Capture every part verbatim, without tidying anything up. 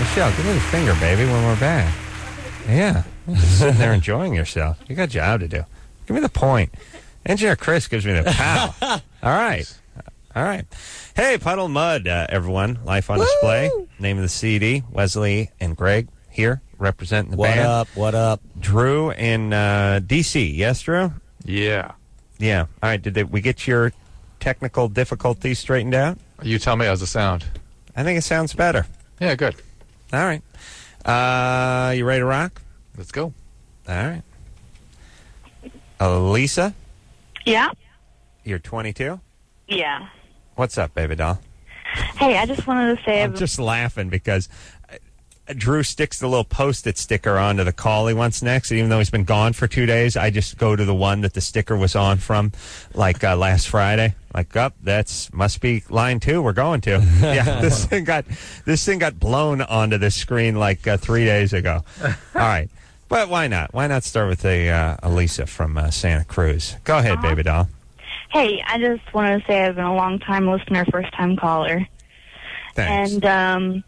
Michelle, give me the finger, baby, when we're back. Yeah. Just sitting there enjoying yourself. You got a job to do. Give me the point. Engineer Chris gives me the pow. All right. All right. Hey, Puddle Mud, uh, everyone. Life on Woo! Display. Name of the C D. Wesley and Greg here representing the what band. What up? What up? Drew in uh, D C. Yes, Drew? Yeah. Yeah. All right. Did they, we get your technical difficulties straightened out? You tell me how's it sound. I think it sounds better. Yeah, good. All right. Uh, you ready to rock? Let's go. All right. Elisa? Yeah? You're twenty-two? Yeah. What's up, baby doll? Hey, I just wanted to say... I'm just laughing because Drew sticks the little Post-it sticker onto the call he wants next, and even though he's been gone for two days, I just go to the one that the sticker was on from, like uh, last Friday. Like, up, oh, that's must be line two. We're going to. Yeah, this thing got this thing got blown onto the screen like uh, three days ago. All right, but why not? Why not start with a uh, Elisa from uh, Santa Cruz? Go ahead, uh-huh. baby doll. Hey, I just wanted to say I've been a long-time listener, first-time caller. Thanks. And um,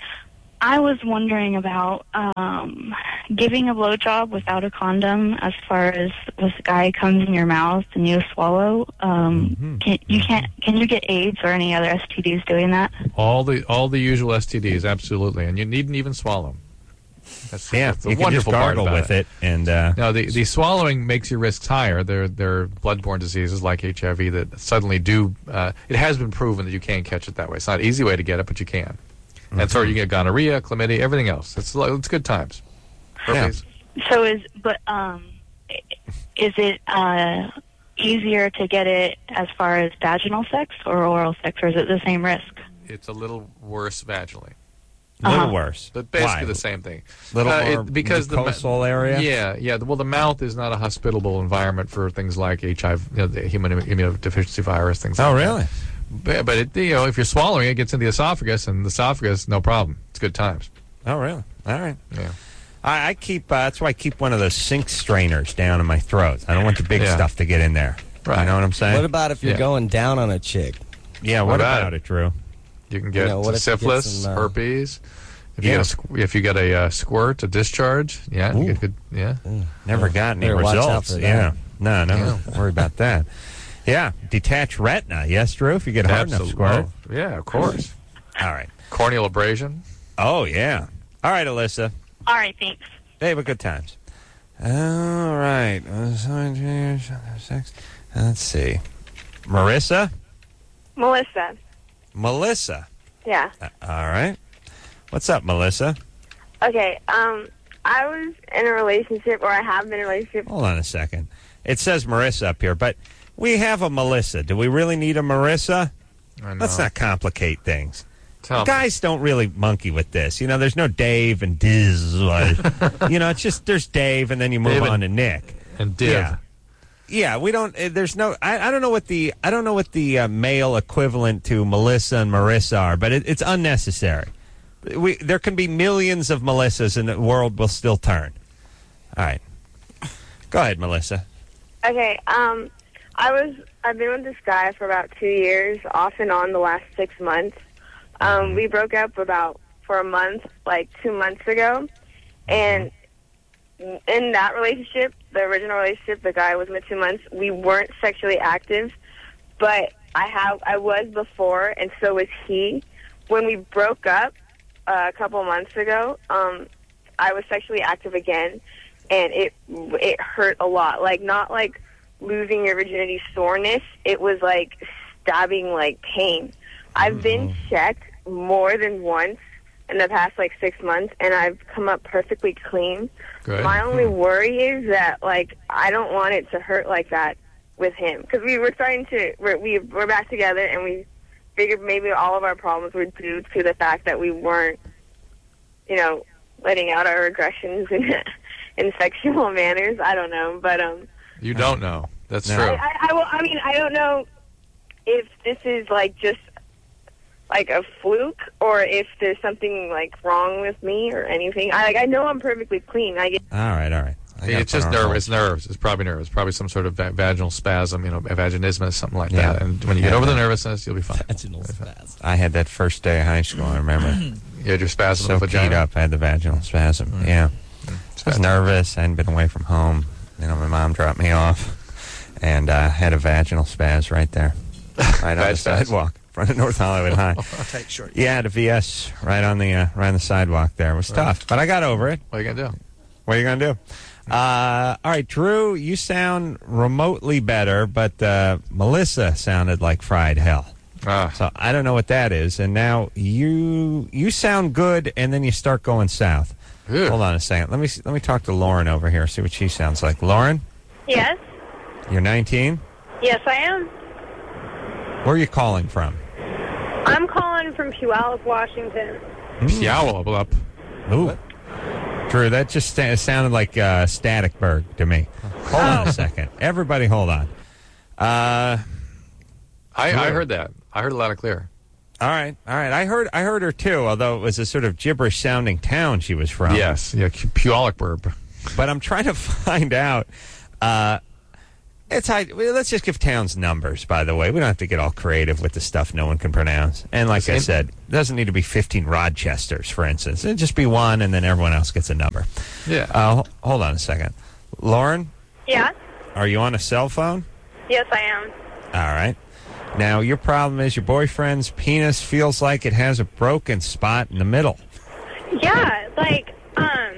I was wondering about um, giving a blowjob without a condom. As far as this guy comes in your mouth and you swallow, um, mm-hmm. can you can't can you get AIDS or any other S T Ds doing that? All the all the usual S T Ds, absolutely, and you needn't even swallow them. That's, yeah, that's the you can wonderful just gargle part about with it. it and uh, no, the the swallowing makes your risks higher. There there are bloodborne diseases like H I V that suddenly do. Uh, it has been proven that you can catch it that way. It's not an easy way to get it, but you can. Mm-hmm. And so you get gonorrhea, chlamydia, everything else. It's it's good times. Herpes. Yeah. So is but um, is it uh, easier to get it as far as vaginal sex or oral sex, or is it the same risk? It's a little worse vaginally. A little uh-huh. worse, but basically Why? the same thing. Little uh, more it, because mucosal the area. Yeah, yeah. Well, the mouth is not a hospitable environment for things like H I V, you know, the human immunodeficiency virus, things. Oh, like really? That. But, but it, you know, if you're swallowing, it gets into the esophagus, and the esophagus, no problem. It's good times. Oh, really? All right. Yeah. I, I keep. Uh, that's why I keep one of those sink strainers down in my throat. I don't want the big yeah. stuff to get in there. Right. You know what I'm saying? What about if you're yeah. going down on a chick? Yeah. What, what about, about it, Drew? You can get you know, syphilis, some, uh, herpes. If you, yeah. get a, if you get a uh, squirt, a discharge, yeah, you get good, yeah. Mm. Never yeah. got any Better watch out results. for that. Yeah. No, no. Yeah. Don't worry about that. Yeah. Detached retina. Yes, Drew, if you get hard enough squirt. Oh, yeah, of course. All right. Corneal abrasion. Oh, yeah. All right, Alyssa. All right, thanks. Hey, but good times. All right. Let's see. Marissa? Melissa. Melissa. Yeah. Uh, all right. What's up, Melissa? Okay, um, I was in a relationship, or I have been in a relationship. Hold on a second. It says Marissa up here, but we have a Melissa. Do we really need a Marissa? I know. Let's not complicate things. Tell Guys don't really monkey with this. You know, there's no Dave and Diz. You know, it's just there's Dave, and then you move Dave on and, to Nick. And Div. Yeah. Yeah, we don't. Uh, there's no. I, I don't know what the. I don't know what the uh, male equivalent to Melissa and Marissa are, but it, it's unnecessary. We there can be millions of Melissas, and the world will still turn. All right, go ahead, Melissa. Okay, um, I was. I've been with this guy for about two years, off and on the last six months. Um, mm-hmm. We broke up about for a month, like two months ago, and. Mm-hmm. In that relationship, the original relationship, the guy was in the two months, we weren't sexually active, but I have, I was before, and so was he. When we broke up uh, a couple months ago, um, I was sexually active again, and it it hurt a lot. Like, not like losing your virginity soreness, it was like stabbing, like pain. I've mm-hmm. been checked more than once in the past, like, six months, and I've come up perfectly clean. Good. My only hmm. worry is that, like, I don't want it to hurt like that with him. Because we were starting to, we're, we, we're back together, and we figured maybe all of our problems were due to the fact that we weren't, you know, letting out our aggressions in, in sexual manners. I don't know, but... um. You don't know. That's no. true. I, I, I, will, I mean, I don't know if this is, like, just... like a fluke, or if there's something like wrong with me or anything. I like I know I'm perfectly clean. I get all right, all right, I gotta It's put just on nerve. hold. It's nerves. It's probably nerves. Probably some sort of va- vaginal spasm, you know, vaginismus, something like Yeah. that. And when you get Yeah. over the nervousness, you'll be fine. Vaginal spasm. I had that first day of high school. I remember. You had your spasm So of the keyed vagina. up, I had the vaginal spasm. Yeah. I was Spasm. nervous. I hadn't been away from home. You know, my mom dropped me off, and uh, had a vaginal spaz right there, right on the Vag spaz. sidewalk, in front of North Hollywood High. Tight short. Yeah, I had a V S right on the uh, right on the sidewalk. There it was tough, but I got over it. What are you gonna do? What are you gonna do? Uh, all right, Drew, you sound remotely better, but uh, Melissa sounded like fried hell. Ah, So I don't know what that is. And now you you sound good, and then you start going south. ew. Hold on a second. Let me let me talk to Lauren over here. See what she sounds like. Lauren, Yes. you're nineteen. Yes, I am. Where are you calling from? I'm calling from Puyallup, Washington. Puyallup up. Ooh. Drew, that just sta- sounded like uh, Staticberg to me. Hold on a second. Everybody, hold on. Uh, I, I Sure. heard that. I heard it loud and clear. all right, all right. I heard, I heard her too. Although it was a sort of gibberish-sounding town she was from. Yes. Yeah. Puyallup burb. But I'm trying to find out. Uh, it's high, well, let's just give towns numbers. By the way, we don't have to get all creative with the stuff no one can pronounce. And like I Same. said, it doesn't need to be fifteen Rochesters, for instance. It'd just be one, and then everyone else gets a number. Yeah. Uh, ho- hold on a second, Lauren. Yeah. Are you on a cell phone? Yes, I am. All right. Now, your problem is your boyfriend's penis feels like it has a broken spot in the middle. Yeah, like, um,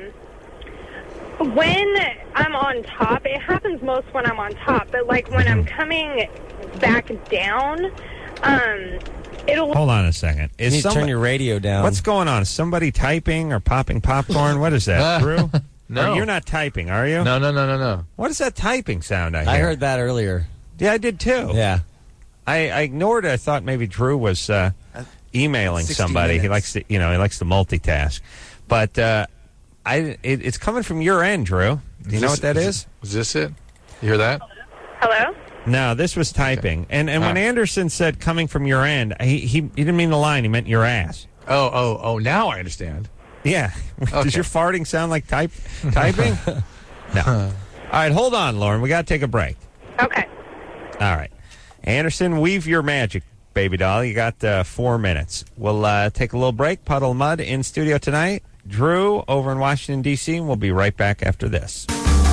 when I'm on top, it happens most when I'm on top, but like when I'm coming back down, um, it'll. Hold on a second. You Is need to somebody, turn your radio down. what's going on? Is somebody typing or popping popcorn? What is that, Drew? No. Or you're not typing, are you? No, no, no, no, no. What is that typing sound I hear? I heard that earlier. Yeah, I did too. Yeah. I, I ignored it. I thought maybe Drew was uh, emailing sixty somebody. He minutes. likes to, you know, he likes to multitask. But uh, I, it, it's coming from your end, Drew. Do you know what that is? Was this it? You hear that? Hello? No, this was typing. And and when Ah. Anderson said coming from your end, he, he he didn't mean the line. He meant your ass. Oh, oh, oh! Now I understand. Yeah. Does Okay. your farting sound like type typing? No. All right, hold on, Lauren. We got to take a break. Okay. All right. Anderson, weave your magic, baby doll. You got uh, four minutes. We'll uh, take a little break. Puddle of Mud in studio tonight. Drew over in Washington, D C, and we'll be right back after this.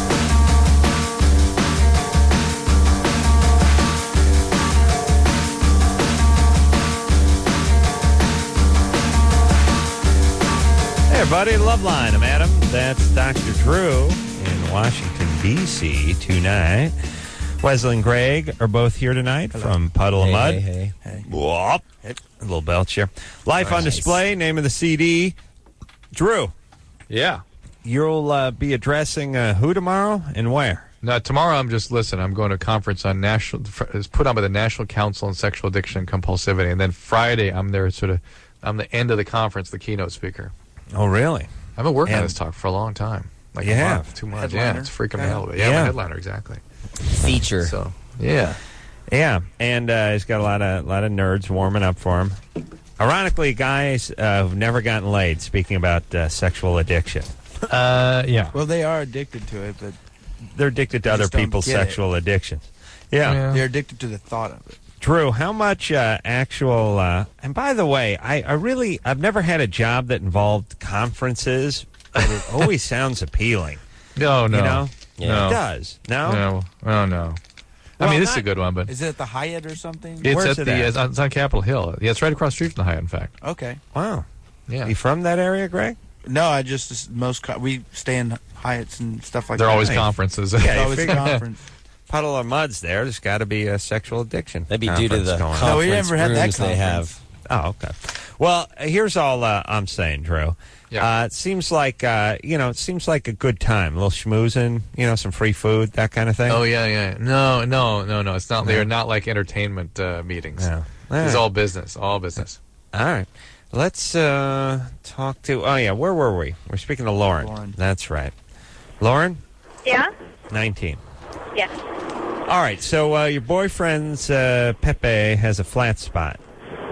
Hey, everybody. Love Line. I'm Adam. That's Doctor Drew in Washington, D C tonight. Wesley and Greg are both here tonight from Puddle of Hey, Mud. hey, hey. Whoop. A little belch here. Life on Nice. display, name of the C D. Drew, Yeah. you'll uh, be addressing uh, who tomorrow and where? Now tomorrow, I'm just listen. I'm going to a conference on national. It's put on by the National Council on Sexual Addiction and Compulsivity, and then Friday, I'm there. Sort of, I'm the end of the conference, the keynote speaker. Oh, really? I've been working on And- this talk for a long time, like You a have? month, two months. Yeah, Headliner? it's freaking me Yeah. out a little bit. Yeah, I'm Yeah. a headliner exactly. Feature. So yeah, Yeah, and uh, he's got a lot of lot of nerds warming up for him. Ironically, guys uh, who've never gotten laid. Speaking about uh, sexual addiction, uh, yeah. Well, they are addicted to it, but they're addicted to They other just don't people's get it. sexual addictions. Yeah. Yeah. they're addicted to the thought of it. Drew, how much uh, actual? Uh, and by the way, I, I really I've never had a job that involved conferences, but it always sounds appealing. No, no, You know, Yeah. it does. No, no, oh no. I Well, mean, this is not- a good one, but Is it at the Hyatt or something? it's Where's at it the at? uh, it's on Capitol Hill. Yeah, it's right across the street from the Hyatt. In fact, Okay. Wow. yeah. You from that area, Greg? No, I just most co- we stay in Hyatts and stuff like They're that. always Nice. conferences. Yeah, It's you always a figure- conference. Puddle of Mud's there. There's got to be a sexual addiction. That'd be due to conference the going on. No, we conference never had that rooms they conference. have. Oh, okay. Well, here's all uh, I'm saying, Drew. Yeah. Uh, it seems like uh, you know, it seems like a good time. A little schmoozing, you know, some free food, that kind of thing. Oh yeah, yeah. No, no, no, no. It's not. They are not like entertainment uh, meetings. Yeah. It's All all business. All business. All right. Let's uh, talk to. Oh yeah, where were we? We're speaking to Lauren. Lauren. That's right. Lauren, Yeah? nineteen. Yes. All right. So uh, your boyfriend's uh, Pepe has a flat spot.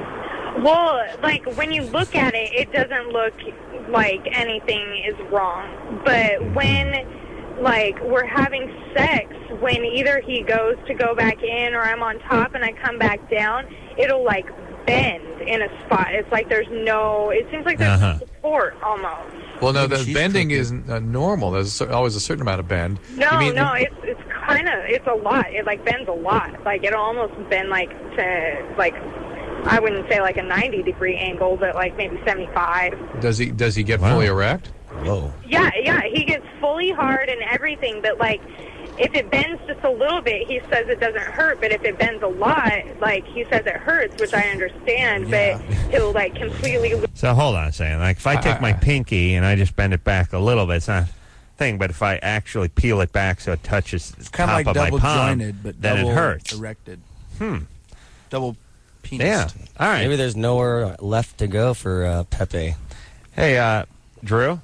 Well, like, when you look at it, it doesn't look like anything is wrong. But when like, we're having sex, when either he goes to go back in or I'm on top and I come back down, it'll, like, bend in a spot. It's like there's no, it seems like there's Uh-huh. no support almost. Well, no, Maybe the she's bending crooked. is uh, normal. There's a cer- always a certain amount of bend. No, You mean- no, it's it's kind of, it's a lot. It, like, bends a lot. Like, it'll almost bend, like, to, like, I wouldn't say, like, a ninety degree angle, but, like, maybe seventy-five. Does he does he get Wow. fully erect? Whoa. Yeah, yeah, he gets fully hard and everything, but, like, if it bends just a little bit, he says it doesn't hurt, but if it bends a lot, like, he says it hurts, which I understand, but he'll, like, completely lose. So hold on a second. Like if I take my I- pinky and I just bend it back a little bit, it's not a thing. But if I actually peel it back so it touches the It's kind top of like of my double palm, jointed, but then double it hurts. erected. Hmm. Double penis. Yeah. All right. Maybe there's nowhere left to go for uh, Pepe. Hey, uh, Drew.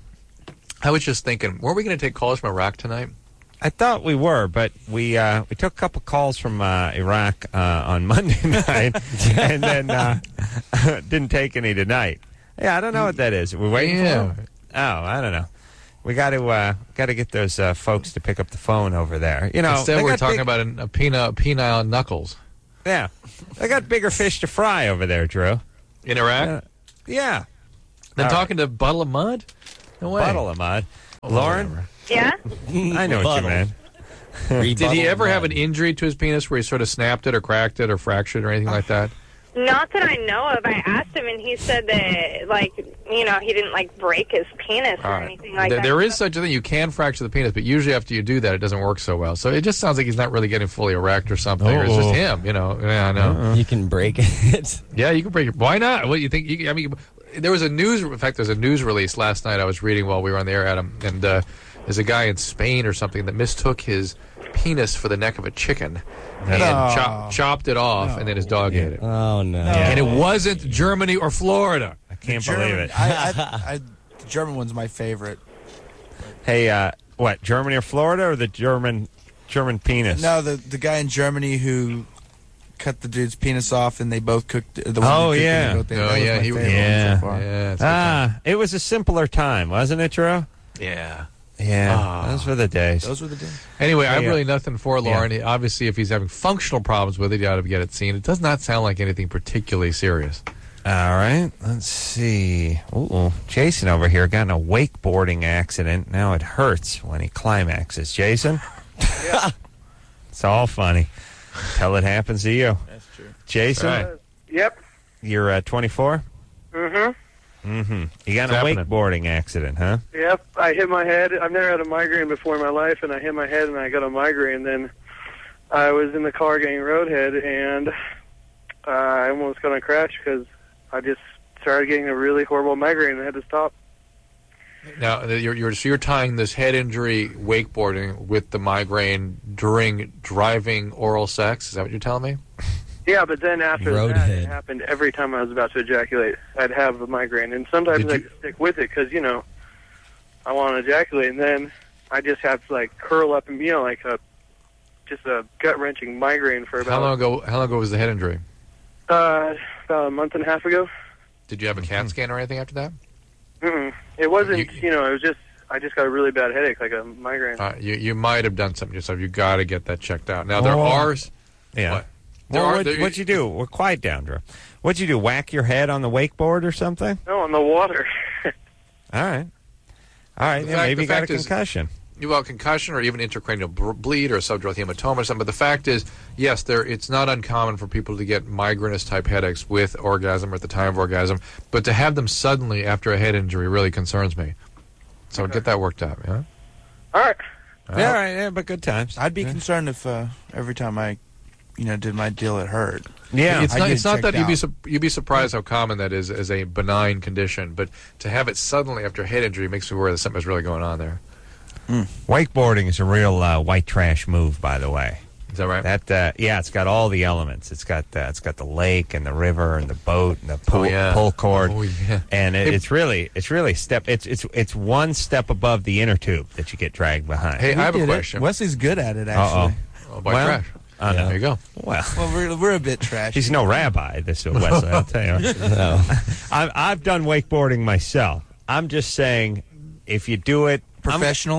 I was just thinking, weren't we going to take calls from Iraq tonight? I thought we were, but we uh, we took a couple calls from uh, Iraq uh, on Monday night, and then uh, didn't take any tonight. Yeah, I don't know what that is. We're waiting Yeah. for them? Oh, I don't know. We got to uh, got to get those uh, folks to pick up the phone over there. You know, Instead, they we're got talking big- about an, a penile, penile knuckles. Yeah, they got bigger fish to fry over there, Drew. In Iraq? Uh, yeah, Then all talking to Bottle of Mud? No way. bottle of mud. Lauren, Yeah? I know what you Bottle. meant. Did he ever have an injury to his penis where he sort of snapped it or cracked it or fractured or anything like that? Not that I know of. I asked him, and he said that, like, you know, he didn't, like, break his penis or All right. anything like there, that. there is such a thing. You can fracture the penis, but usually after you do that, it doesn't work so well. So it just sounds like he's not really getting fully erect or something. Or it's just Oh. him, you know. Yeah, I know. You can break it. Yeah, you can break it. Why not? What do you think? You, I mean, there was a news. In fact, there's a news release last night I was reading while we were on the air, Adam, and uh, there's a guy in Spain or something that mistook his penis for the neck of a chicken and No. chop, chopped it off, and then his dog ate it. Oh, no. And it wasn't Germany or Florida. I can't German, believe it. I, I, I, the German one's my favorite. Hey, uh, what? Germany or Florida or the German German penis? No, the the guy in Germany who cut the dude's penis off, and they both cooked. The one Oh, who cooked it, yeah. they both ate it. Oh, That was yeah, my he was- favorite one Yeah. so far. Yeah, it's good Ah, it was a simpler time, wasn't it, Drew? time. yeah. Yeah, Ah. those were the days. Those were the days. Anyway, I have Yeah. really nothing for Lauren. Obviously, if he's having functional problems with it, you ought to get it seen. It does not sound like anything particularly serious. All right, let's see. Ooh, Jason over here got in a wakeboarding accident. Now it hurts when he climaxes. Jason? Yeah. It's all funny. Till it happens to you. That's true. Jason, Right. Yep. you're uh, twenty-four? Mm-hmm. Mm-hmm. You got in What's a happening? wakeboarding accident, huh? Yep. I hit my head. I've never had a migraine before in my life, and I hit my head and I got a migraine. Then I was in the car getting roadhead, and uh, I almost got in a crash because I just started getting a really horrible migraine and I had to stop. Now, you're, you're, so you're tying this head injury wakeboarding with the migraine during driving oral sex? Is that what you're telling me? Yeah, but then after that, Roadhead. it happened every time I was about to ejaculate. I'd have a migraine, and sometimes Did I you- stick with it because, you know, I want to ejaculate, and then I just have to, like, curl up and, you know, like a just a gut-wrenching migraine for about, How long ago? How long ago was the head injury? uh, about a month and a half ago. Did you have a CAT scan or anything after that? Mm-mm. It wasn't, You- you, know, it was just, I just got a really bad headache, like a migraine. Uh, you you might have done something yourself. You got to get that checked out. Now there Oh. are. s- Yeah. What? There Well, are- what, there- what'd you do? Well, quiet down, Drew. What'd you do? Whack your head on the wakeboard or something? No, on the water. All right. All right. The Yeah, fact- maybe the you got a fact is- concussion. Well, concussion or even intracranial br- bleed or subdural hematoma or something. But the fact is, yes, there. It's not uncommon for people to get migrainous type headaches with orgasm or at the time of orgasm. But to have them suddenly after a head injury really concerns me. So get that worked out. Yeah. All right. Yeah, all right. Yeah, but good times. I'd be Yeah. concerned if uh, every time I, you know, did my deal, it hurt. Yeah. It's I not. get It's not that checked you'd be out. su- you'd be surprised how common that is as a benign condition, but to have it suddenly after a head injury makes me worry that something's really going on there. Wakeboarding is a real uh, white trash move, by the way. Is that right? That uh, yeah, it's got all the elements. It's got uh, it's got the lake and the river and the boat and the pull, Oh, yeah. pull cord. Oh, yeah. And it, Hey- it's really it's really step it's it's it's one step above the inner tube that you get dragged behind. Hey, I have a We did it. question. Wesley's good at it, Uh actually. oh. Oh, white Well, trash. I know. There you go. Well, Well, we're, we're a bit trashy. he's no rabbi. This is Wesley. I'll tell you. No. I've I've done wakeboarding myself. I'm just saying, if you do it I'm- Professionally?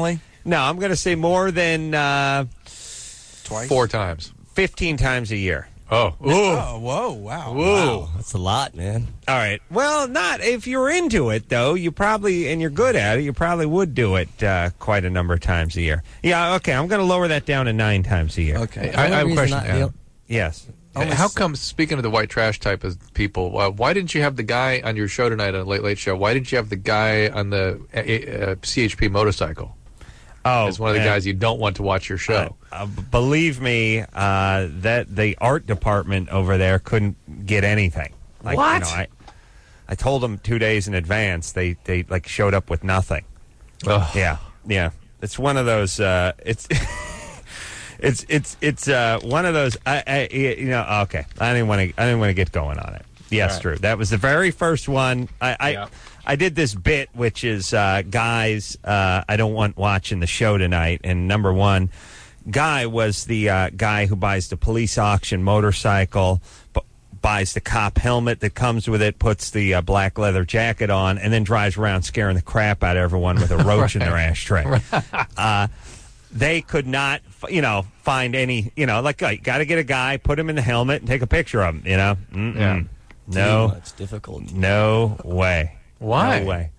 No, I'm going to say more than uh, Twice? Four times. fifteen times a year. Oh. Ooh. Oh, whoa, wow. Wow, that's a lot, man. All right. Well, not if you're into it, though. You probably, and you're good at it, you probably would do it uh, quite a number of times a year. Yeah, okay. I'm going to lower that down to nine times a year. Okay. I, I have a Reason question. I- Adam. Yes. Only How s- come, speaking of the white trash type of people, uh, why didn't you have the guy on your show tonight on Late Late Show? Why didn't you have the guy on the uh, uh, C H P motorcycle Oh, as one of the uh, guys you don't want to watch your show? Uh, uh, believe me, uh, that the art department over there couldn't get anything. Like, What? You know, I, I told them two days in advance. They they like showed up with nothing. Ugh. Yeah, yeah. It's one of those. Uh, it's. It's it's it's uh, one of those. I, I you know okay. I didn't want to I didn't want to get going on it. Yes, Right. true. That was the very first one. I I, Yeah. I did this bit, which is uh, guys. Uh, I don't want watching the show tonight. And number one guy was the uh, guy who buys the police auction motorcycle, bu- buys the cop helmet that comes with it, puts the uh, black leather jacket on, and then drives around scaring the crap out of everyone with a roach in their ashtray. Uh, they could not, f- you know, find any, you know, like, you got to get a guy, put him in the helmet, and take a picture of him, you know? Mm-mm. Yeah. No, It's difficult. no way. Why? No way.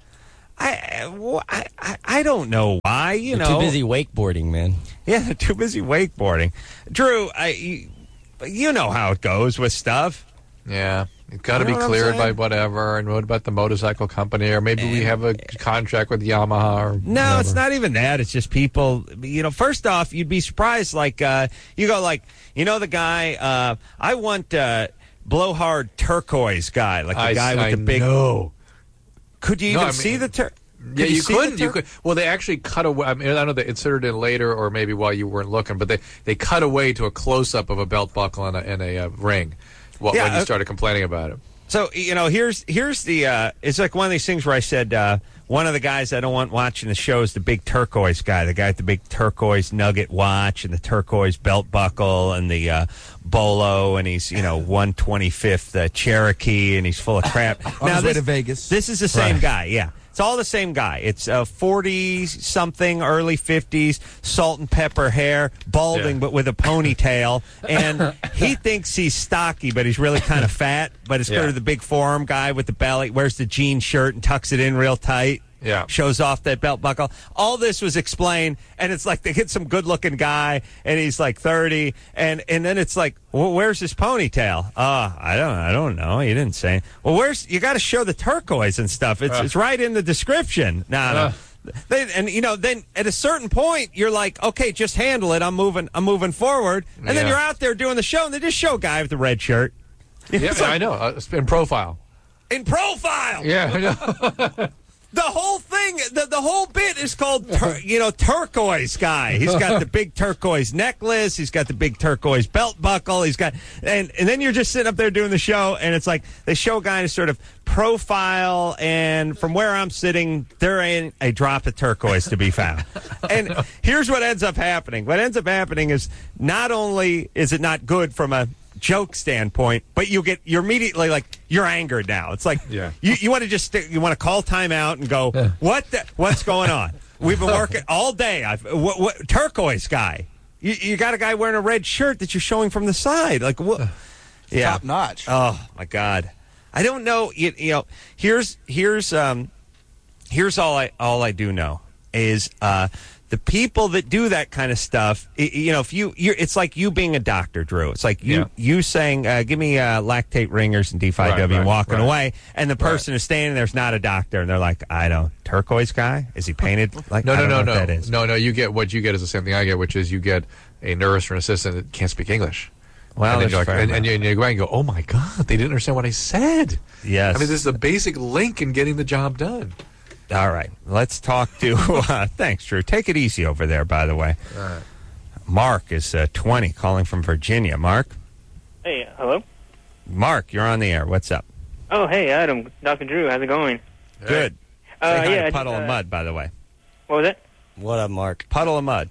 I, I, I, I don't know why, you You're know. too busy wakeboarding, man. Yeah, they're too busy wakeboarding. Drew, I, you, you know how it goes with stuff. Yeah. It's got to You be know what I'm cleared by saying? whatever. And what about the motorcycle company? Or maybe we have a contract with Yamaha. Or No, whatever. it's not even that. It's just people, you know, first off, you'd be surprised. Like, uh, you go like, you know, the guy, uh, I want uh, blowhard turquoise guy, like the I, guy with I the big. know. Could you No, even I mean- see the tur? Yeah, Could you, see the couldn't. You tur- could. Well, they actually cut away. I mean, I don't know they inserted it in later, or maybe while you weren't looking, but they, they cut away to a close up of a belt buckle and a, and a uh, ring. Well, Yeah, when you uh, started complaining about it. So, you know, here's here's the, uh, it's like one of these things where I said, uh, one of the guys I don't want watching the show is the big turquoise guy, the guy with the big turquoise nugget watch and the turquoise belt buckle and the uh, bolo, and he's, you know, one twenty-fifth uh, Cherokee, and he's full of crap. On his way this, to Vegas. This is the same Right. guy, yeah. It's all the same guy. It's uh, forty-something, early fifties, salt and pepper hair, balding Yeah. but with a ponytail. And he thinks he's stocky, but he's really kind of fat. But it's Yeah. sort of the big forearm guy with the belly, wears the jean shirt and tucks it in real tight. Yeah. Shows off that belt buckle. All this was explained, and it's like they get some good-looking guy, and he's like thirty, and and then it's like, well, where's his ponytail? Uh, I don't, I don't know. You didn't say. Well, where's you got to show the turquoise and stuff. It's Uh. it's right in the description. No, Uh. no. They, and you know, then at a certain point, you're like, okay, just handle it. I'm moving. I'm moving forward, and then Yeah. you're out there doing the show, and they just show a guy with the red shirt. Yeah, It's like, I know. Uh, in profile. in profile. Yeah, I know. The whole thing, the, the whole bit is called, tur- you know, turquoise guy. He's got the big turquoise necklace. He's got the big turquoise belt buckle. He's got, and, and then you're just sitting up there doing the show, and it's like they show a guy in sort of profile, and from where I'm sitting, there ain't a drop of turquoise to be found. And here's what ends up happening. What ends up happening is not only is it not good from a joke standpoint, but you get you're immediately like you're angered now. It's like Yeah. you, you want to just st- you want to call time out and go, what the, what's going on? We've been working all day. I've what, what turquoise guy. You, you got a guy wearing a red shirt that you're showing from the side. Like what? Yeah. Top notch. Oh my God. I don't know. You, you know. Here's here's um here's all I all I do know is uh. The people that do that kind of stuff, i- you know, if you, you're, it's like you being a doctor, Drew. It's like you, Yeah. you saying, uh, "Give me uh, lactate ringers and D five W," Right, and right, walking right. away, and the person who's standing there's not a doctor, and they're like, "I don't turquoise guy. Is he painted like No, I no, don't no, know no. what that is." No, no, you get what you get is the same thing I get, which is you get a nurse or an assistant that can't speak English. Well, and then that's you're like, fair and, and, enough. you, and you go out and go, oh my God, they didn't understand what I said. Yes. I mean, this is a basic link in getting the job done. All right, let's talk to. Uh, thanks, Drew. Take it easy over there, by the way. All right. Mark is uh, twenty, calling from Virginia. Mark, Hey, hello? Mark, you're on the air. What's up? Oh, hey, Adam. Doctor Drew, how's it going? Good. Uh, Say hi yeah, to I Puddle just, of uh, Mud, by the way. What was it? What up, Mark? Puddle of Mud.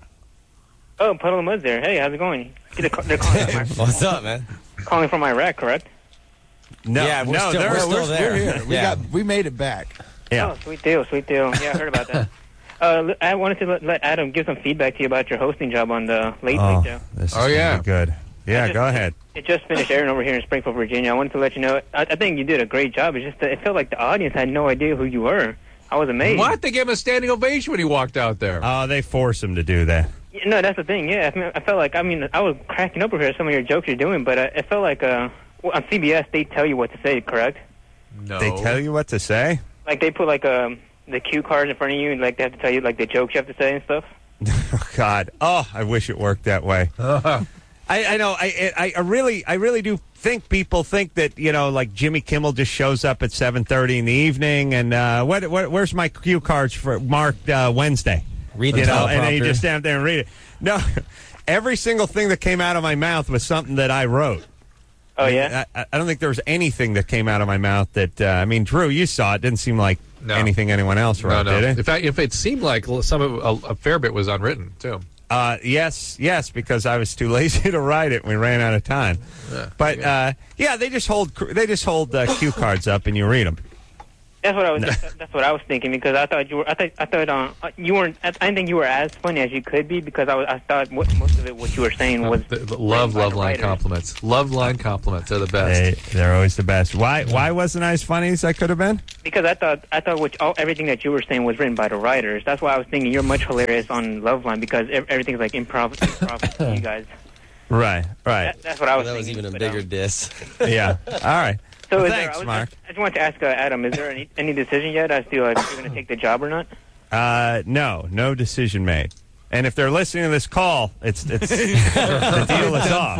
Oh, Puddle of Mud's there. Hey, how's it going? They're, ca- they're calling, from What's up, man? my, calling from Iraq, correct? No, Yeah, we're no, still- they're- we're still we're, there. we're here. We Yeah. got we made it back. Yeah. Oh, sweet deal, sweet deal. Yeah, I heard about that. Uh, I wanted to let, let Adam give some feedback to you about your hosting job on the Late Oh, Night Show. this is Oh, gonna yeah. be good. Yeah, just- go ahead. It just finished airing over here in Springfield, Virginia. I wanted to let you know. I, I think you did a great job. It's just that it felt like the audience had no idea who you were. I was amazed. What? They gave him a standing ovation when he walked out there. Oh, they force him to do that. Yeah, no, that's the thing. Yeah, I, mean, I felt like I mean I was cracking up over here at some of your jokes you're doing, but uh, it felt like uh, well, on C B S they tell you what to say, correct? no. They tell you what to say? Like they put like um the cue cards in front of you, and like they have to tell you like the jokes you have to say and stuff. Oh, God. Oh, I wish it worked that way. I, I know. I, I I really I really do think people think that, you know, like Jimmy Kimmel just shows up at seven thirty in the evening and uh, what, what where's my cue cards for marked uh, Wednesday? Read the You know, and then you teleprompter. just stand there and read it. No, every single thing that came out of my mouth was something that I wrote. Oh yeah. I, I don't think there was anything that came out of my mouth that uh, I mean, Drew, you saw it. Didn't seem like No. anything anyone else No, wrote, no. did it? In fact, if it seemed like some of a, a fair bit was unwritten too. Uh, yes, yes, because I was too lazy to write it. We ran out of time. Yeah. But uh, yeah, they just hold they just hold uh, cue cards up and you read them. That's what I was. That's what I was thinking because I thought you were. I thought. I thought uh, you weren't. I didn't think you were as funny as you could be because I was. I thought what, most of it, what you were saying was. The- the love, written by love the line writers. compliments. Love line compliments are the best. They, they're always the best. Why why wasn't I as funny as I could have been? Because I thought. I thought what, all, everything that you were saying was written by the writers. That's why I was thinking you're much hilarious on Loveline because ev- everything's like improv. improv to you guys. Right, right. That, that's what I was That was thinking. even a but, bigger um, diss. Yeah. All right. So Well, is there- thanks, I was, Mark. I just want to ask uh, Adam: is there any, any decision yet as to uh, if you're going to take the job or not? Uh, no, no decision made. And if they're listening to this call, it's it's the deal is off.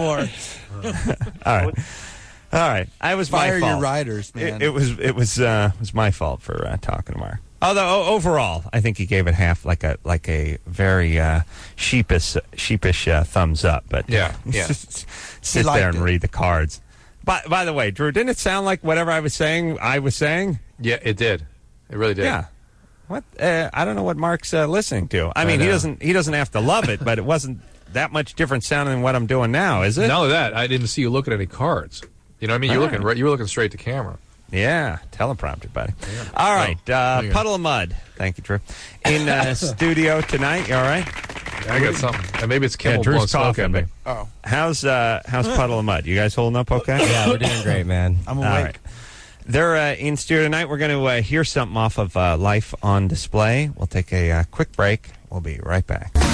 All right. All right. I was Fire my fault. your writers, man. It, it was it was uh, it was my fault for uh, talking to Mark. Although o- overall, I think he gave it half like a like a very uh, sheepish sheepish uh, thumbs up. But Yeah, yeah. sit liked there and it. read the cards. By by the way, Drew, didn't it sound like whatever I was saying? I was saying. Yeah, it did. It really did. Yeah. What? Uh, I don't know what Mark's uh, listening to. I mean, he know. doesn't he doesn't have to love it, but it wasn't that much different sounding than what I'm doing now, is it? Not only that, I didn't see you look at any cards. You know what I mean? You're Ah. looking right. You were looking straight to camera. Yeah, teleprompter, buddy. All right, Oh, uh, there you go. Puddle of Mud. Thank you, Drew. In uh, studio tonight. You all right? I got something. And maybe it's Yeah, Kimmel Drew's blowing smoke coughing. at me. but- Oh, How's uh, how's Puddle of Mud? You guys holding up okay? Yeah, we're doing great, man. I'm All awake. right. They're uh, in studio tonight. We're going to uh, hear something off of uh, Life on Display. We'll take a uh, quick break. We'll be right back.